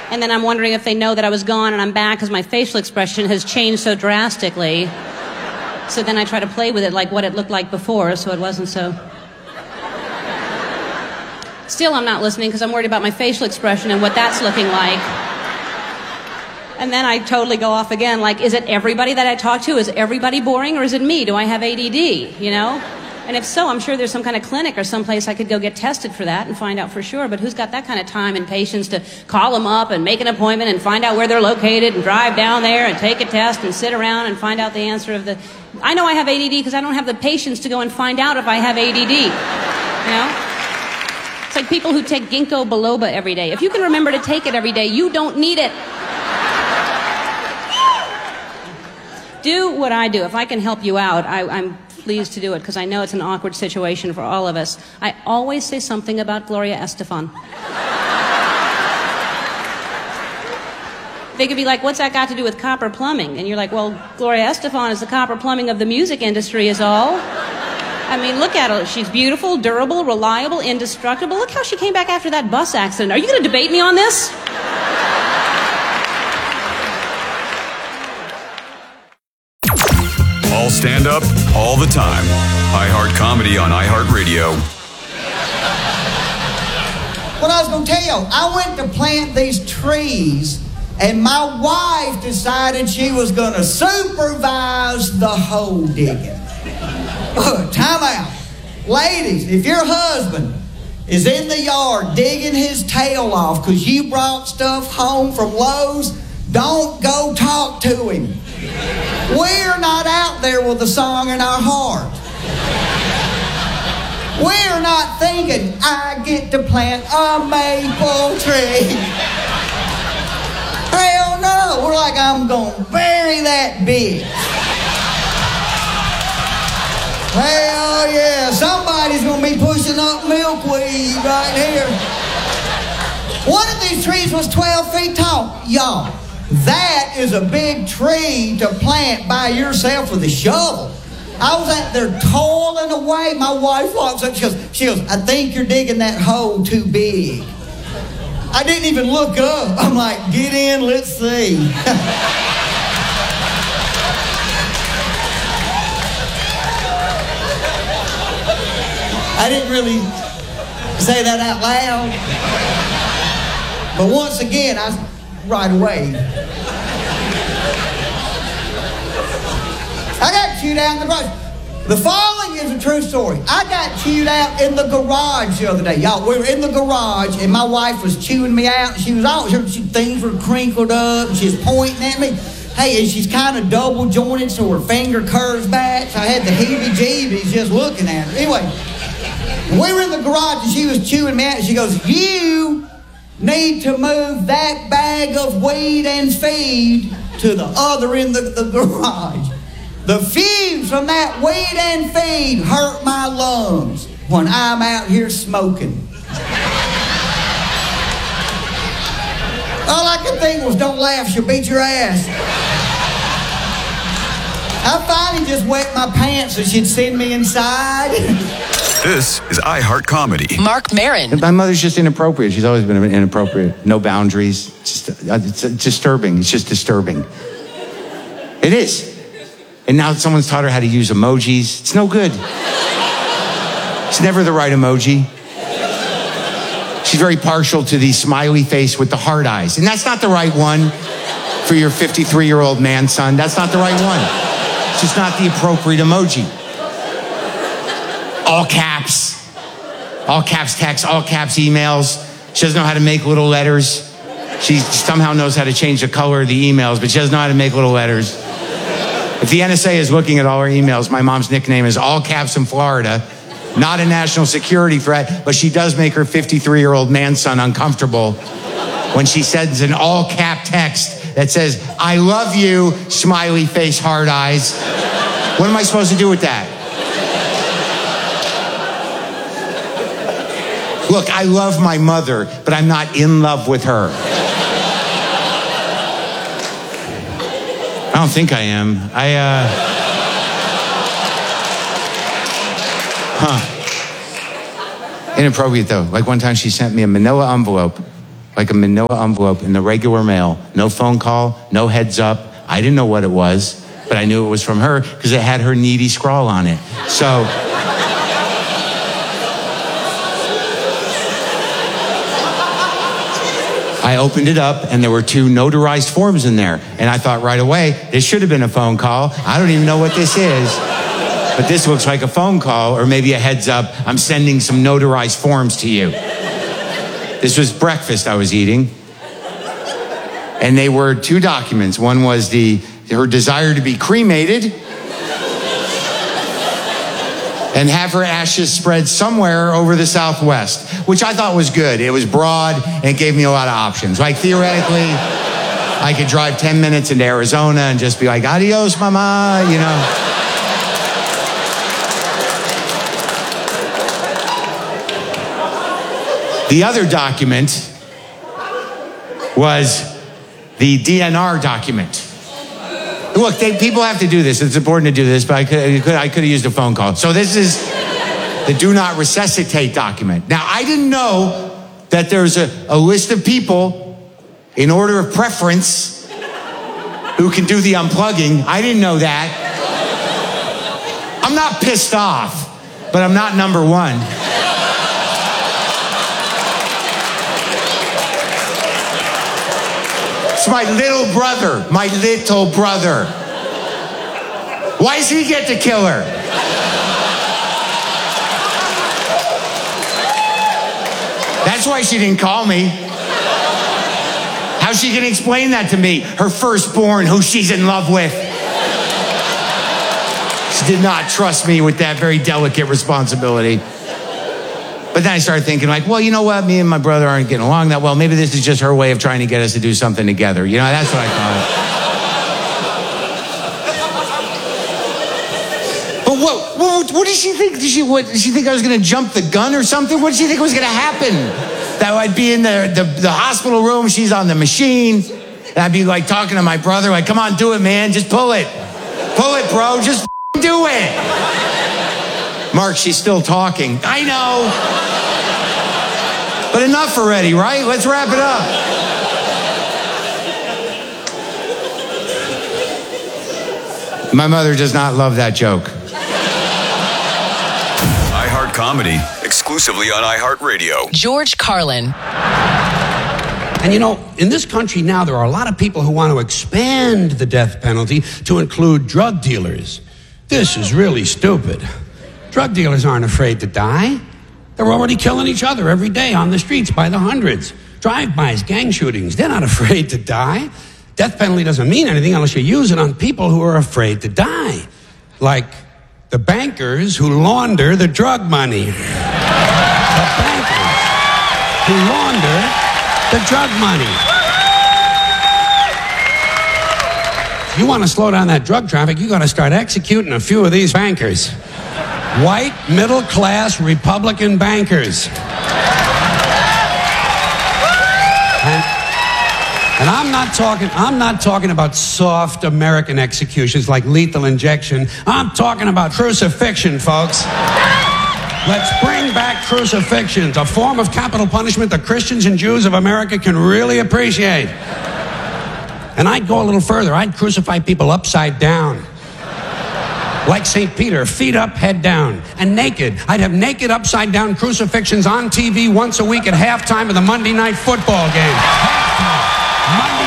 And then I'm wondering if they know that I was gone and I'm back because my facial expression has changed so drastically. So then I try to play with it like what it looked like before, so it wasn't so... Still, I'm not listening because I'm worried about my facial expression and what that's looking like. And then I totally go off again, like, is it everybody that I talk to? Is everybody boring, or is it me? Do I have ADD, you know? And if so, I'm sure there's some kind of clinic or someplace I could go get tested for that and find out for sure. But who's got that kind of time and patience to call them up and make an appointment and find out where they're located and drive down there and take a test and sit around and find out the answer of the... I know I have ADD because I don't have the patience to go and find out if I have ADD, you know? It's like people who take ginkgo biloba every day. If you can remember to take it every day, you don't need it. Do what I do. If I can help you out, I'm pleased to do it because I know it's an awkward situation for all of us. I always say something about Gloria Estefan. They could be like, what's that got to do with copper plumbing? And you're like, well, Gloria Estefan is the copper plumbing of the music industry is all. I mean, look at her. She's beautiful, durable, reliable, indestructible. Look how she came back after that bus accident. Are you going to debate me on this? All stand up, all the time. iHeart Comedy on iHeartRadio. What I was going to tell you, I went to plant these trees, and my wife decided she was going to supervise the hole digging. Time out. Ladies, if your husband is in the yard digging his tail off because you brought stuff home from Lowe's, don't go talk to him. We're not out there with a song in our heart. We're not thinking, I get to plant a maple tree. Hell no. We're like, I'm going to bury that bitch. Hell yeah, somebody's going to be pushing up milkweed right here. One of these trees was 12 feet tall. Y'all, that is a big tree to plant by yourself with a shovel. I was out there toiling away. My wife walks up, she goes, I think you're digging that hole too big. I didn't even look up. I'm like, get in, let's see. I didn't really say that out loud. But once again, right away. I got chewed out in the garage. The following is a true story. I got chewed out in the garage the other day. Y'all, we were in the garage, and my wife was chewing me out. She was all, things were crinkled up, and she was pointing at me. Hey, and she's kind of double jointed, so her finger curves back. So I had the heebie-jeebies just looking at her. Anyway, we were in the garage, and she was chewing me out, and she goes, you need to move that bag of weed and feed to the other end of the garage. The fumes from that weed and feed hurt my lungs when I'm out here smoking. All I could think was, don't laugh, she'll beat your ass. I finally just wet my pants so she'd send me inside. This is iHeart Comedy. Mark Maron. My mother's just inappropriate. She's always been inappropriate. No boundaries. It's disturbing. It's just disturbing. It is. And now someone's taught her how to use emojis. It's no good. It's never the right emoji. She's very partial to the smiley face with the hard eyes. And that's not the right one for your 53-year-old man son. That's not the right one. It's just not the appropriate emoji. All caps text, all caps emails. She doesn't know how to make little letters. She somehow knows how to change the color of the emails, but she doesn't know how to make little letters. If the NSA is looking at all her emails, my mom's nickname is all caps in Florida. Not a national security threat, but she does make her 53-year-old man son uncomfortable when she sends an all cap text that says, I love you, smiley face, hard eyes. What am I supposed to do with that? Look, I love my mother, but I'm not in love with her. I don't think I am. Inappropriate though. Like one time she sent me a manila envelope, like a manila envelope in the regular mail. No phone call, no heads up. I didn't know what it was, but I knew it was from her because it had her needy scrawl on it. So I opened it up, and there were 2 notarized forms in there. And I thought right away, this should have been a phone call. I don't even know what this is. But this looks like a phone call, or maybe a heads up. I'm sending some notarized forms to you. This was breakfast I was eating. And they were 2 documents. One was her desire to be cremated and have her ashes spread somewhere over the Southwest, which I thought was good. It was broad and gave me a lot of options. Like, theoretically, I could drive 10 minutes into Arizona and just be like, adios, mama, you know. The other document was the DNR document. Look, people have to do this. It's important to do this, but I could have used a phone call. So this is the do not resuscitate document. Now, I didn't know that there's a list of people in order of preference who can do the unplugging. I didn't know that. I'm not pissed off, but I'm not number 1. It's my little brother. Why does he get to kill her? That's why she didn't call me. How's she gonna explain that to me? Her firstborn, who she's in love with. She did not trust me with that very delicate responsibility. But then I started thinking, like, well, you know what? Me and my brother aren't getting along that well. Maybe this is just her way of trying to get us to do something together. You know, that's what I thought. But what did she think? Did she think I was going to jump the gun or something? What did she think was going to happen? That I'd be in the hospital room, she's on the machine, and I'd be like talking to my brother, like, come on, do it, man. Just pull it. Pull it, bro. Just do it. Mark, she's still talking. I know. But enough already, right? Let's wrap it up. My mother does not love that joke. iHeart Comedy, exclusively on iHeartRadio. George Carlin. And you know, in this country now, there are a lot of people who want to expand the death penalty to include drug dealers. This is really stupid. Drug dealers aren't afraid to die. They're already killing each other every day on the streets by the hundreds. Drive-bys, gang shootings, they're not afraid to die. Death penalty doesn't mean anything unless you use it on people who are afraid to die. Like the bankers who launder the drug money. The bankers who launder the drug money. If you want to slow down that drug traffic, you got to start executing a few of these bankers. White, middle-class Republican bankers. And I'm not talking about soft American executions like lethal injection. I'm talking about crucifixion, folks. Let's bring back crucifixions, a form of capital punishment that Christians and Jews of America can really appreciate. And I'd go a little further. I'd crucify people upside down. Like St. Peter, feet up, head down, and naked. I'd have naked upside-down crucifixions on TV once a week at halftime of the Monday Night Football game. Halftime. Monday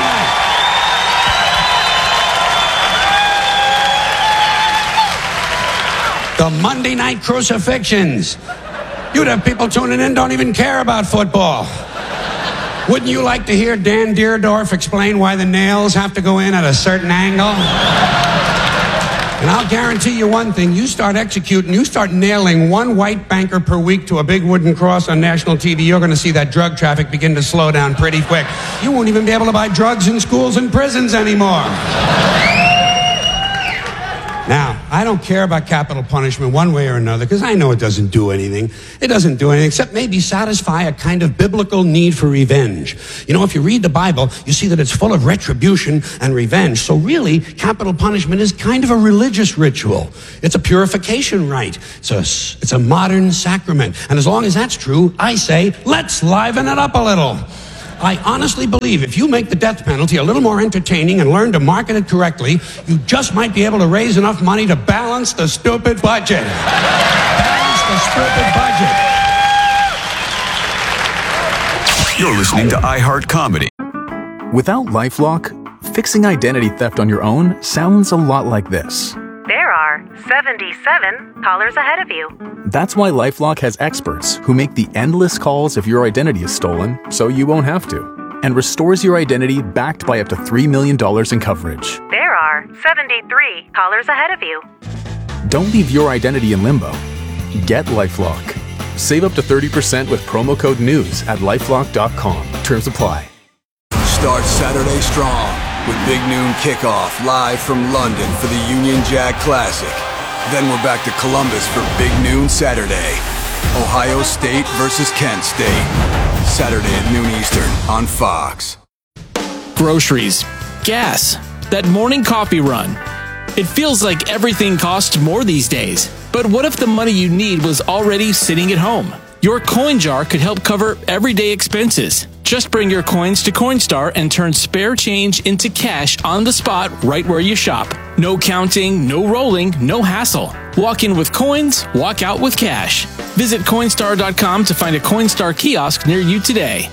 night. The Monday Night Crucifixions. You'd have people tuning in, don't even care about football. Wouldn't you like to hear Dan Deerdorf explain why the nails have to go in at a certain angle? And I'll guarantee you one thing, you start executing, you start nailing one white banker per week to a big wooden cross on national TV, you're going to see that drug traffic begin to slow down pretty quick. You won't even be able to buy drugs in schools and prisons anymore. Now, I don't care about capital punishment one way or another because I know it doesn't do anything. It doesn't do anything except maybe satisfy a kind of biblical need for revenge. You know, if you read the Bible, you see that it's full of retribution and revenge. So really, capital punishment is kind of a religious ritual. It's a purification rite. It's a modern sacrament. And as long as that's true, I say, let's liven it up a little. I honestly believe if you make the death penalty a little more entertaining and learn to market it correctly, you just might be able to raise enough money to balance the stupid budget. Balance the stupid budget. You're listening to iHeart Comedy. Without LifeLock, fixing identity theft on your own sounds a lot like this. There are 77 callers ahead of you. That's why LifeLock has experts who make the endless calls if your identity is stolen so you won't have to, and restores your identity backed by up to $3 million in coverage. There are 73 callers ahead of you. Don't leave your identity in limbo. Get LifeLock. Save up to 30% with promo code NEWS at LifeLock.com. Terms apply. Start Saturday strong with Big Noon Kickoff live from London for the Union Jack Classic. Then we're back to Columbus for Big Noon Saturday. Ohio State versus Kent State. Saturday at noon Eastern on Fox. Groceries, gas, that morning coffee run. It feels like everything costs more these days. But what if the money you need was already sitting at home? Your coin jar could help cover everyday expenses. Just bring your coins to Coinstar and turn spare change into cash on the spot right where you shop. No counting, no rolling, no hassle. Walk in with coins, walk out with cash. Visit Coinstar.com to find a Coinstar kiosk near you today.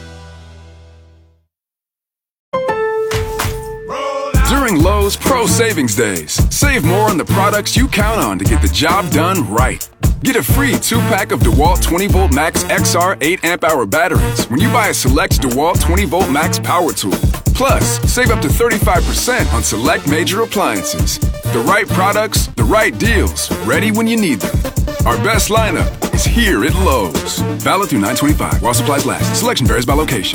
During Lowe's Pro Savings Days, save more on the products you count on to get the job done right. Get a free 2-pack of DeWalt 20V Max XR 8 amp hour batteries when you buy a select DeWalt 20V Max power tool. Plus, save up to 35% on select major appliances. The right products, the right deals, ready when you need them. Our best lineup is here at Lowe's. Valid through 9/25 while supplies last. Selection varies by location.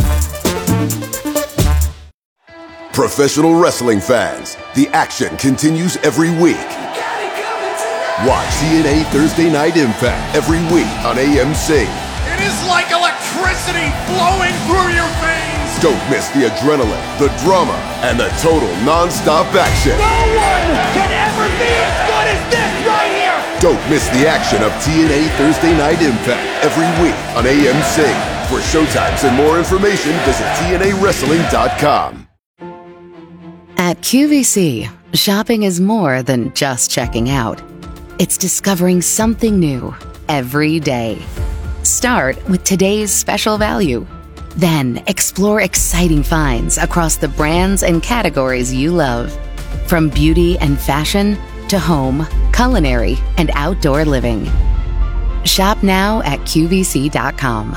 Professional wrestling fans, the action continues every week. Watch TNA Thursday Night Impact every week on AMC. It is like electricity flowing through your veins. Don't miss the adrenaline, the drama, and the total non-stop action. No one can ever be as good as this right here. Don't miss the action of TNA Thursday Night Impact every week on AMC. For showtimes and more information, visit TNAWrestling.com. At QVC, shopping is more than just checking out. It's discovering something new every day. Start with today's special value. Then explore exciting finds across the brands and categories you love. From beauty and fashion to home, culinary, and outdoor living. Shop now at QVC.com.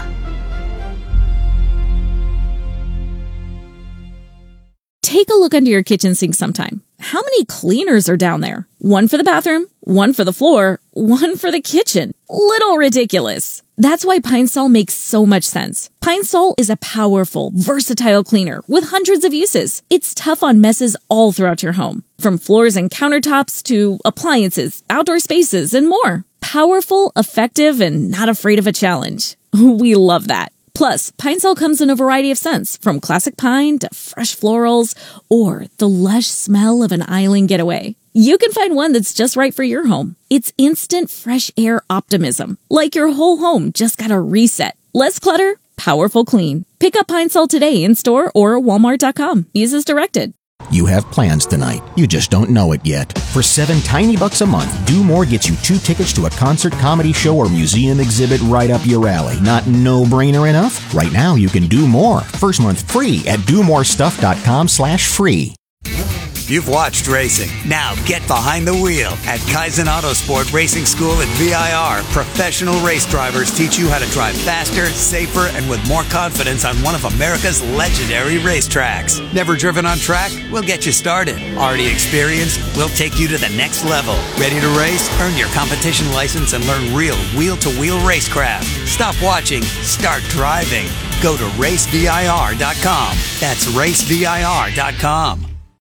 Take a look under your kitchen sink sometime. How many cleaners are down there? One for the bathroom, one for the floor, one for the kitchen. Little ridiculous. That's why Pine Sol makes so much sense. Pine Sol is a powerful, versatile cleaner with hundreds of uses. It's tough on messes all throughout your home, from floors and countertops to appliances, outdoor spaces, and more. Powerful, effective, and not afraid of a challenge. We love that. Plus, Pine Sol comes in a variety of scents, from classic pine to fresh florals, or the lush smell of an island getaway. You can find one that's just right for your home. It's instant fresh air optimism, like your whole home just got a reset. Less clutter, powerful clean. Pick up Pine Sol today in store or Walmart.com. Use as directed. You have plans tonight. You just don't know it yet. For $7 tiny a month, Do More gets you 2 tickets to a concert, comedy show, or museum exhibit right up your alley. Not no-brainer enough? Right now, you can do more. First month free at domorestuff.com/free. You've watched racing. Now get behind the wheel. At Kaizen Autosport Racing School at VIR, professional race drivers teach you how to drive faster, safer, and with more confidence on one of America's legendary racetracks. Never driven on track? We'll get you started. Already experienced? We'll take you to the next level. Ready to race? Earn your competition license and learn real wheel-to-wheel racecraft. Stop watching. Start driving. Go to racevir.com. That's racevir.com.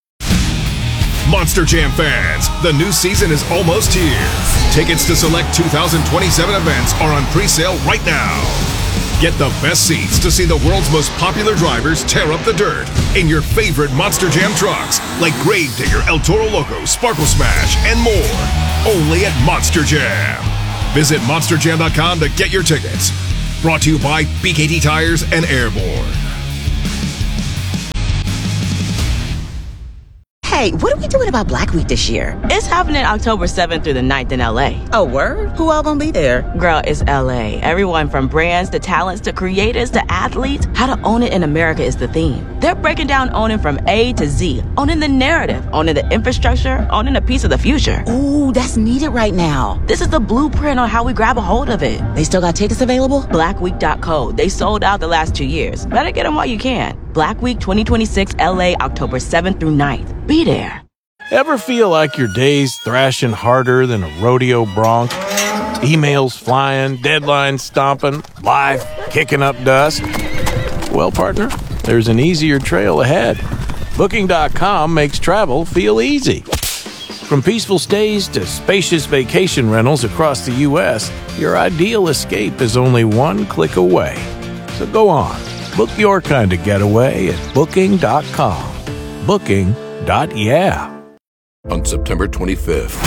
Monster Jam fans, the new season is almost here. Tickets to select 2027 events are on pre-sale right now. Get the best seats to see the world's most popular drivers tear up the dirt in your favorite Monster Jam trucks, like Gravedigger, El Toro Loco, Sparkle Smash, and more. Only at Monster Jam. Visit monsterjam.com to get your tickets. Brought to you by BKT Tires and Airborne. Hey, what are we doing about Black Week this year? It's happening October 7th through the 9th in LA. Oh, word? Who all gonna be there? Girl, it's LA. Everyone from brands to talents to creators to athletes. How to own it in America is the theme. They're breaking down owning from A to Z. Owning the narrative, owning the infrastructure, owning a piece of the future. Ooh, that's needed right now. This is the blueprint on how we grab a hold of it. They still got tickets available? Blackweek.co. They sold out the last 2 years. Better get them while you can. Black Week 2026 LA, October 7th through 9th. Be there. Ever feel like your day's thrashing harder than a rodeo bronc? Emails flying, deadlines stomping, life kicking up dust? Well, partner, there's an easier trail ahead. Booking.com makes travel feel easy. From peaceful stays to spacious vacation rentals across the U.S., your ideal escape is only one click away. So go on, book your kind of getaway at Booking.com. Booking.yeah. On September 25th.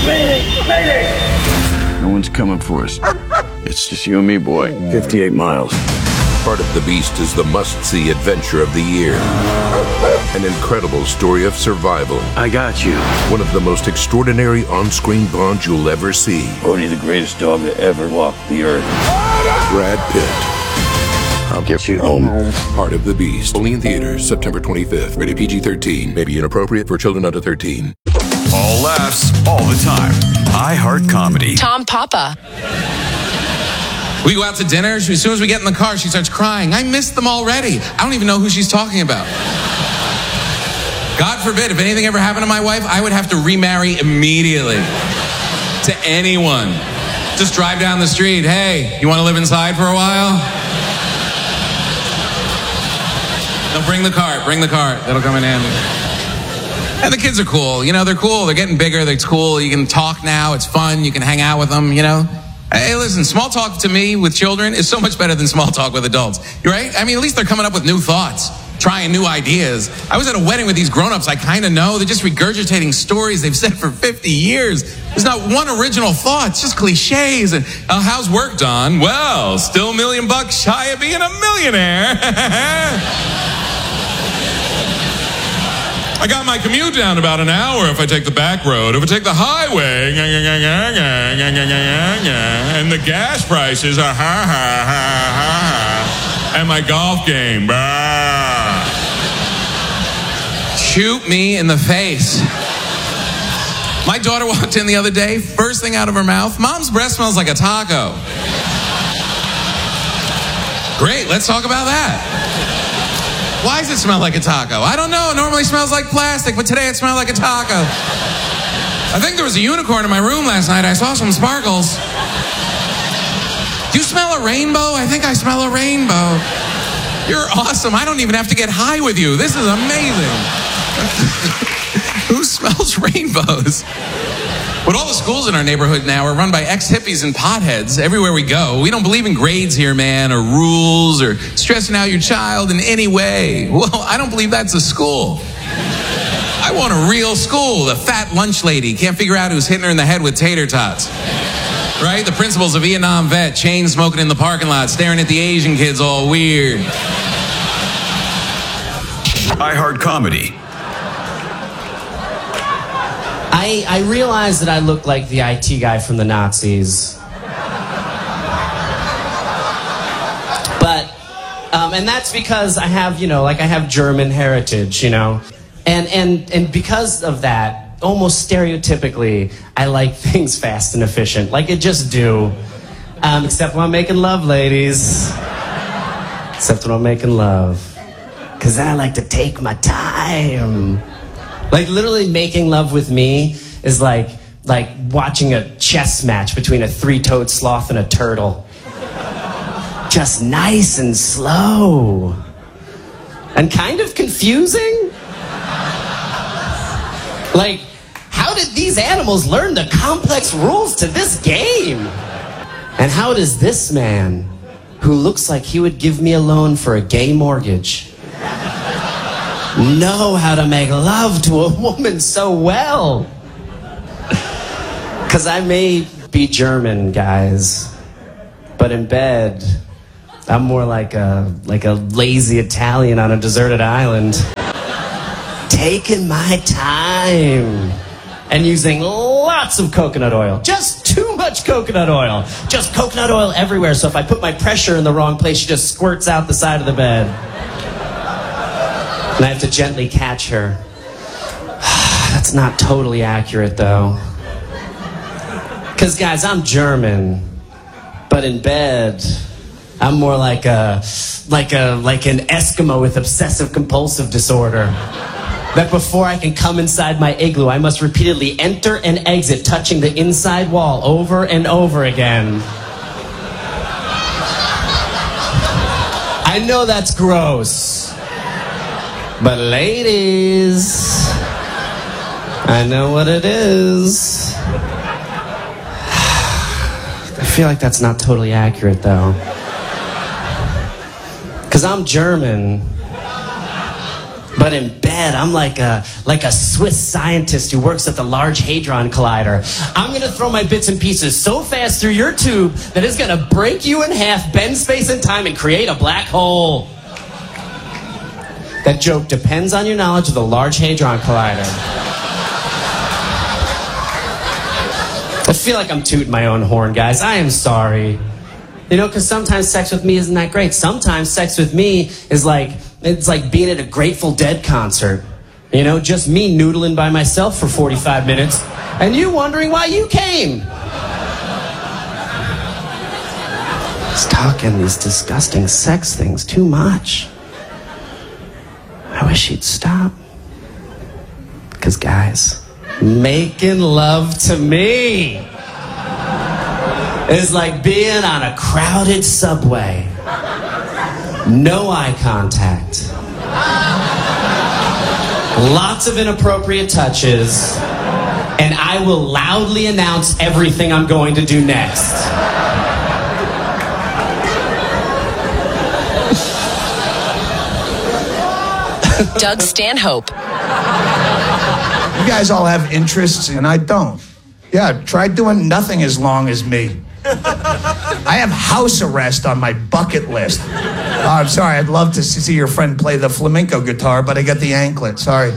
No one's coming for us. It's just you and me, boy. 58 miles. Part of the Beast is the must-see adventure of the year. An incredible story of survival. I got you. One of the most extraordinary on-screen bonds you'll ever see. Only the greatest dog to ever walk the earth. Brad Pitt. I'll get you home. Part of the Beast. Only in theaters, September 25th. Rated PG-13. May be inappropriate for children under 13. All laughs, all the time. iHeart Comedy. Tom Papa. We go out to dinner. As soon as we get in the car, she starts crying. I missed them already. I don't even know who she's talking about. God forbid, if anything ever happened to my wife, I would have to remarry immediately. To anyone. Just drive down the street. Hey, you want to live inside for a while? No, bring the cart. That'll come in handy. And the kids are cool. You know, they're cool. They're getting bigger. It's cool. You can talk now. It's fun. You can hang out with them, you know. Hey, listen, small talk to me with children is so much better than small talk with adults. You're right? I mean, at least they're coming up with new thoughts, trying new ideas. I was at a wedding with these grown-ups I kind of know. They're just regurgitating stories they've said for 50 years. There's not one original thought. It's just cliches. And how's work, Don? Well, still $1 million shy of being a millionaire. I got my commute down about an hour if I take the back road. If I take the highway, and the gas prices are and my golf game. Shoot me in the face. My daughter walked in the other day, first thing out of her mouth, Mom's breath smells like a taco. Great, let's talk about that. Why does it smell like a taco? I don't know. It normally smells like plastic, but today it smelled like a taco. I think there was a unicorn in my room last night. I saw some sparkles. Do you smell a rainbow? I think I smell a rainbow. You're awesome. I don't even have to get high with you. This is amazing. Who smells rainbows? But all the schools in our neighborhood now are run by ex-hippies and potheads everywhere we go. We don't believe in grades here, man, or rules, or stressing out your child in any way. Well, I don't believe that's a school. I want a real school. The fat lunch lady can't figure out who's hitting her in the head with tater tots. Right? The principal's a Vietnam vet, chain smoking in the parking lot, staring at the Asian kids all weird. iHeart Comedy. I realized that I look like the IT guy from the Nazis. But, and that's because I have, I have German heritage, And because of that, almost stereotypically, I like things fast and efficient. Like it just do. Except when I'm making love, ladies. Except when I'm making love. Because then I like to take my time. Like literally making love with me is like watching a chess match between a three-toed sloth and a turtle. Just nice and slow. And kind of confusing. Like, how did these animals learn the complex rules to this game? And how does this man, who looks like he would give me a loan for a gay mortgage, know how to make love to a woman so well? Because I may be German, guys, but in bed, I'm more like a lazy Italian on a deserted island. taking my time and using lots of coconut oil. Just too much coconut oil. Just coconut oil everywhere, so if I put my pressure in the wrong place, she just squirts out the side of the bed. And I have to gently catch her. That's not totally accurate, though. Because, guys, I'm German, but in bed, I'm more like an Eskimo with obsessive-compulsive disorder. That before I can come inside my igloo, I must repeatedly enter and exit, touching the inside wall over and over again. I know that's gross, but ladies, I know what it is. I feel like that's not totally accurate, though. Because I'm German, but in bed, I'm like a Swiss scientist who works at the Large Hadron Collider. I'm going to throw my bits and pieces so fast through your tube that it's going to break you in half, bend space and time, and create a black hole. That joke depends on your knowledge of the Large Hadron Collider. I feel like I'm tooting my own horn, guys. I am sorry. You know, because sometimes sex with me isn't that great. Sometimes sex with me is it's like being at a Grateful Dead concert. You know, just me noodling by myself for 45 minutes, and you wondering why you came. He's talking these disgusting sex things too much. I wish he'd stop. Because, guys, making love to me is like being on a crowded subway. No eye contact. Lots of inappropriate touches. And I will loudly announce everything I'm going to do next. Doug Stanhope. You guys all have interests, and I don't. Yeah, try doing nothing as long as me. I have house arrest on my bucket list. Oh, I'm sorry, I'd love to see your friend play the flamenco guitar, but I got the anklet, sorry.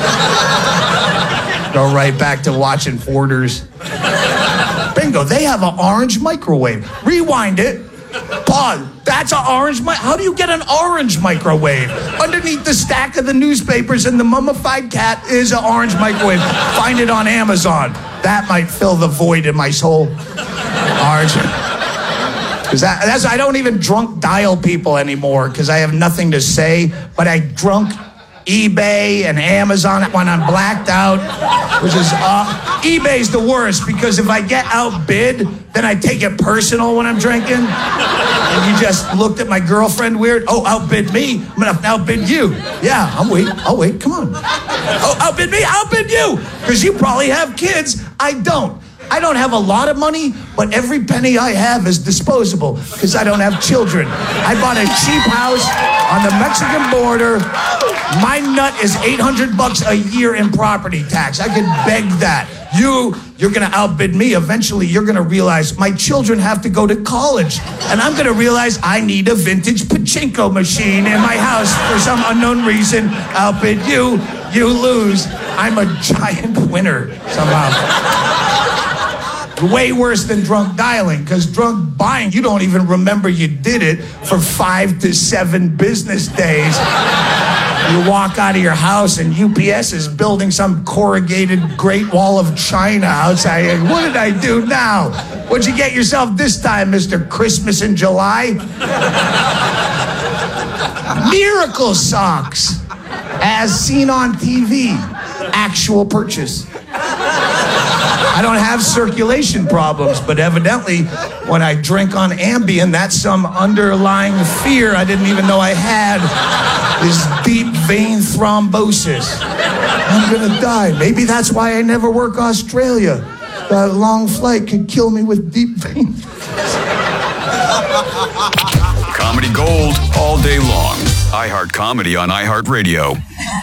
Go right back to watching Forders. Bingo, they have an orange microwave. Rewind it. Pause. That's an orange How do you get an orange microwave? Underneath the stack of the newspapers and the mummified cat is an orange microwave. Find it on Amazon. That might fill the void in my soul. Orange. Because I don't even drunk dial people anymore because I have nothing to say, but I drunk eBay and Amazon when I'm blacked out, which is eBay's the worst because if I get outbid, then I take it personal when I'm drinking. And you just looked at my girlfriend weird. Oh, outbid me. I'm gonna outbid you. Yeah, I'll wait. Come on. Oh, outbid me. Outbid you. Because you probably have kids. I don't. I don't have a lot of money, but every penny I have is disposable because I don't have children. I bought a cheap house on the Mexican border. My nut is $800 a year in property tax. I could beg that. You're going to outbid me. Eventually, you're going to realize my children have to go to college. And I'm going to realize I need a vintage pachinko machine in my house for some unknown reason. Outbid you. You lose. I'm a giant winner somehow. Way worse than drunk dialing, because drunk buying, you don't even remember you did it for 5 to 7 business days. You walk out of your house and UPS is building some corrugated Great Wall of China outside. What did I do now? What'd you get yourself this time, Mr. Christmas in July? Miracle socks, as seen on TV. Actual purchase. I don't have circulation problems, but evidently when I drink on Ambien, that's some underlying fear I didn't even know I had. This deep vein thrombosis. I'm gonna die. Maybe that's why I never work Australia. That long flight could kill me with deep vein. Comedy gold all day long. iHeart Comedy on iHeartRadio.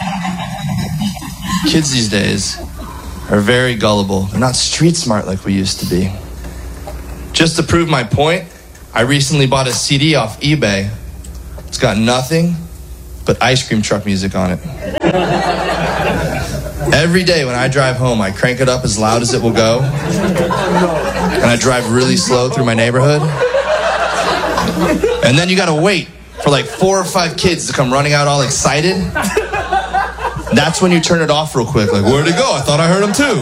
Kids these days are very gullible. They're not street smart like we used to be. Just to prove my point, I recently bought a CD off eBay. It's got nothing but ice cream truck music on it. Every day when I drive home, I crank it up as loud as it will go, and I drive really slow through my neighborhood. And then you gotta wait for like 4 or 5 kids to come running out all excited. That's when you turn it off real quick. Like, where'd he go? I thought I heard him too.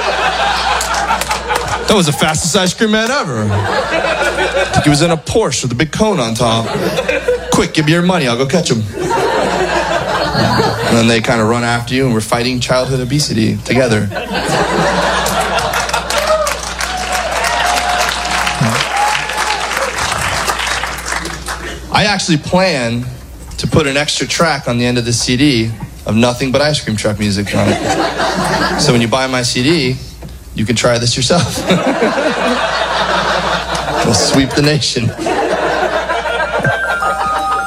That was the fastest ice cream man ever. I think he was in a Porsche with a big cone on top. Quick, give me your money, I'll go catch him. And then they kind of run after you, and we're fighting childhood obesity together. I actually plan to put an extra track on the end of the CD of nothing but ice cream truck music on it. So when you buy my CD, you can try this yourself. We'll sweep the nation.